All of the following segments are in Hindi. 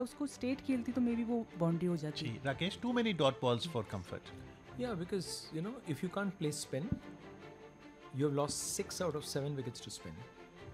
उसको स्टेट खेलती तो मे बी वो बाउंड्री हो जाती. जी Rakesh, too many dot balls for comfort. Yeah, because if you can't play spin, you have lost 6 out of 7 wickets to spin.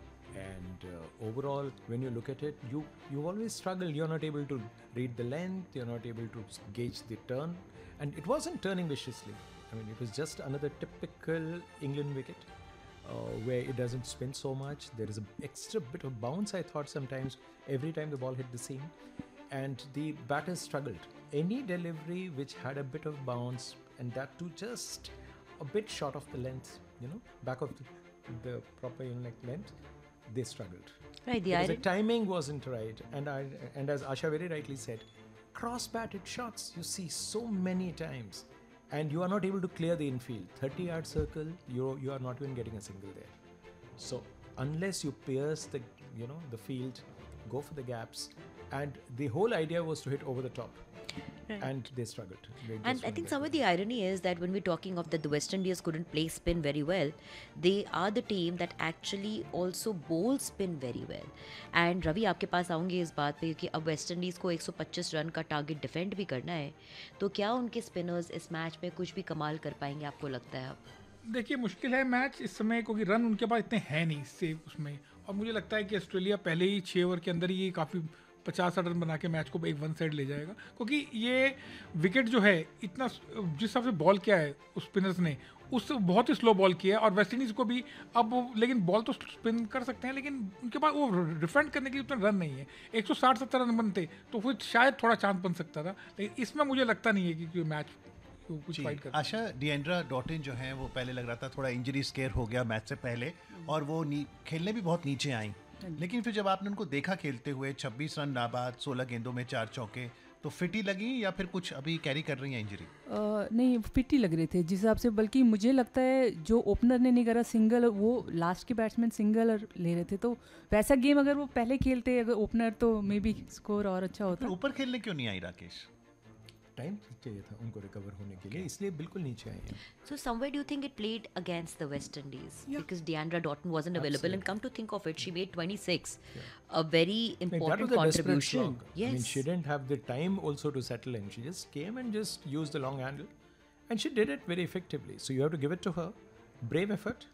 And overall, when you look at it, you always struggle. You're not able to read the length. You're not able to gauge the turn, and it wasn't turning viciously. I mean, it was just another typical England wicket where it doesn't spin so much. There is an extra bit of bounce. I thought sometimes every time the ball hit the seam, and the batters struggled. Any delivery which had a bit of bounce, and that too just a bit short of the length, back of the proper length, they struggled. Right, Because the timing wasn't right, and as Asha very rightly said, cross-batted shots you see so many times, and you are not able to clear the infield. 30-yard circle, you are not even getting a single there. So unless you pierce the field, go for the gaps, and the whole idea was to hit over the top. Right. And they struggled. And I think some of the irony is that when we're talking of that the West Indies couldn't play spin very well, they are the team that actually also bowl spin very well. And Ravi आपके पास आऊँगी इस बात पे, क्योंकि अब वेस्ट इंडीज़ को 125 रन का टारगेट डिफेंड भी करना है, तो क्या उनके स्पिनर्स इस मैच में कुछ भी कमाल कर पाएंगे, आपको लगता है? अब देखिए मुश्किल है मैच इस समय, क्योंकि रन उनके पास इतने हैं नहीं सेव उसमें, और मुझे लगता है कि ऑस्ट्रेलिया पहले ही 6 ओवर के अंदर ही काफ़ी 50 रन बना के मैच को एक वन साइड ले जाएगा, क्योंकि ये विकेट जो है इतना जिस हिसाब से बॉल किया है उस स्पिनर्स ने, उससे बहुत ही स्लो बॉल किया है, और वेस्ट इंडीज़ को भी अब लेकिन बॉल तो स्पिन कर सकते हैं, लेकिन उनके पास वो डिफेंड करने के लिए उतना रन नहीं है. 160-70 रन बनते तो फिर शायद थोड़ा चांस बन सकता था, लेकिन इसमें मुझे लगता नहीं है कि मैच कुछ फाइट कर. आशा, डिएंड्रा डॉटिन जो है वो पहले लग रहा था थोड़ा इंजरी स्केयर हो गया मैच से पहले, और वो खेलने भी बहुत नीचे आई, लेकिन फिर जब आपने उनको देखा खेलते हुए 26 रन नाबाद, 16 गेंदों में 4 चौके, तो फिट ही लगी या फिर कुछ अभी कैरी कर रही हैं इंजरी? नहीं, फिट ही लग रहे थे जिस हिसाब से, बल्कि मुझे लगता है जो ओपनर ने नहीं करा सिंगल, वो लास्ट के बैट्समैन सिंगल ले रहे थे, तो वैसा गेम अगर वो पहले खेलते अगर ओपनर, तो मे बी स्कोर और अच्छा होता. ऊपर खेलने क्यों नहीं आई राकेश? टाइम चाहिए था उनको रिकवर होने के लिए, इसलिए बिल्कुल नीचे आए हैं. So somewhere do you think it played against the West Indies? Yeah. Because Deandra Doughton wasn't available. And come to think of it, she made 26. Yeah. A very important contribution. Yes. I mean, she didn't have the time also to settle in. She just came and just used the long handle. And she did it very effectively. So you have to give it to her. Brave effort.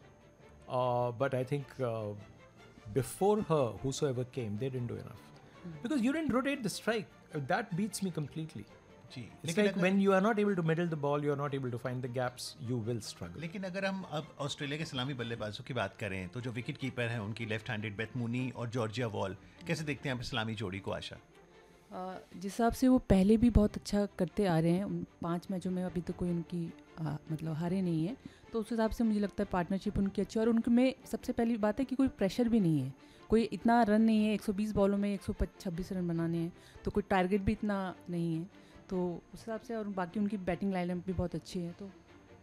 But I think before her, whosoever came, they didn't do enough. Because you didn't rotate the strike. That beats me completely. It's like when you are not able to middle the ball, you are not able to find the gaps, you will struggle. लेकिन अगर हम अब ऑस्ट्रेलिया के सलामी बल्लेबाजों की बात करें, तो जो विकेट कीपर हैं उनकी लेफ्ट हैंडेड बेथ मूनी और जॉर्जिया वॉल, कैसे देखते हैं आप सलामी जोड़ी को आशा? जिस हिसाब से वो पहले भी बहुत अच्छा करते आ रहे हैं, 5 मैचों में अभी तक कोई उनकी मतलब हारे नहीं है, तो उस हिसाब से मुझे लगता है पार्टनरशिप उनकी अच्छी, और उनके में सबसे पहली बात है कि कोई प्रेशर भी नहीं है, कोई इतना रन नहीं है, 120 बॉलों में 126 रन बनाने हैं, तो कोई टारगेट भी इतना नहीं है, तो उस हिसाब से, और बाकी उनकी बैटिंग लाइनअप भी बहुत अच्छी है. तो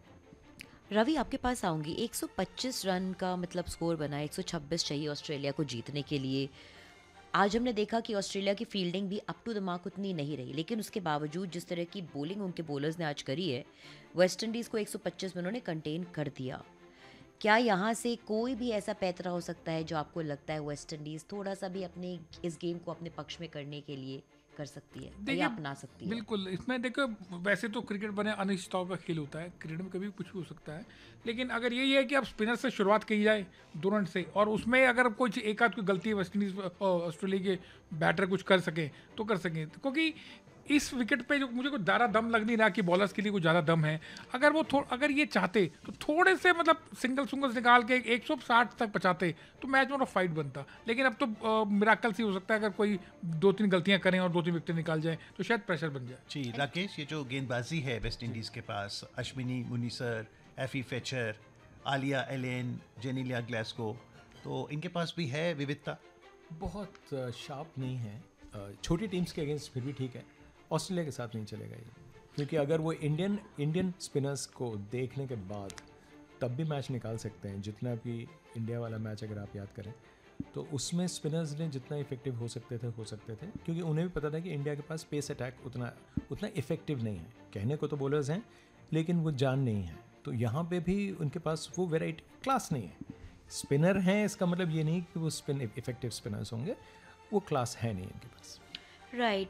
रवि आपके पास आऊँगी, 125 रन का मतलब स्कोर बना, 126 चाहिए ऑस्ट्रेलिया को जीतने के लिए. आज हमने देखा कि ऑस्ट्रेलिया की फील्डिंग भी अप टू द मार्क उतनी नहीं रही, लेकिन उसके बावजूद जिस तरह की बॉलिंग उनके बॉलर्स ने आज करी है, वेस्ट इंडीज़ को 125 में उन्होंने कंटेन कर दिया. क्या यहाँ से कोई भी ऐसा पैतरा हो सकता है जो आपको लगता है वेस्ट इंडीज़ थोड़ा सा भी अपने इस गेम को अपने पक्ष में करने के लिए कर सकती है या अपना सकती है? बिल्कुल, इसमें देखो वैसे तो क्रिकेट बने अनिश्चितताओं का खेल होता है, क्रिकेट में कभी कुछ भी हो सकता है, लेकिन अगर यही है कि अब स्पिनर से शुरुआत की जाए 2 रन से, और उसमें अगर कोई एक आध कोई गलती वेस्ट इंडीज ऑस्ट्रेलिया के बैटर कुछ कर सके तो कर सकें, क्योंकि इस विकेट पे जो मुझे कुछ ज़्यादा दम लग नहीं रहा कि बॉलर्स के लिए कुछ ज़्यादा दम है. अगर वो अगर ये चाहते तो थोड़े से मतलब सिंगल्स निकाल के 160 तक पहुँचाते तो मैच में फाइट बनता, लेकिन अब तो मिराकल सी हो सकता है, अगर कोई 2-3 गलतियां करें और 2-3 विकेट निकाल जाए तो शायद प्रेशर बन जाए. जी राकेश, ये जो गेंदबाजी है वेस्ट इंडीज़ के पास, Ashwini मुनीसर, एफी feature, Alia Allen, Genelia Glasgow, तो इनके पास भी है विविधता? बहुत शार्प नहीं है, छोटी टीम्स के अगेंस्ट फिर भी ठीक है, ऑस्ट्रेलिया के साथ नहीं चलेगा ये, क्योंकि अगर वो इंडियन स्पिनर्स को देखने के बाद तब भी मैच निकाल सकते हैं, जितना भी इंडिया वाला मैच अगर आप याद करें, तो उसमें स्पिनर्स ने जितना इफेक्टिव हो सकते थे, क्योंकि उन्हें भी पता था कि इंडिया के पास पेस अटैक उतना इफेक्टिव नहीं है. कहने को तो बॉलर्स हैं, लेकिन वो जान नहीं है, तो यहाँ पे भी उनके पास वो वेराइटी क्लास नहीं है. स्पिनर हैं, इसका मतलब ये नहीं कि वो इफेक्टिव स्पिनर्स होंगे, वो क्लास है नहीं इनके पास. राइट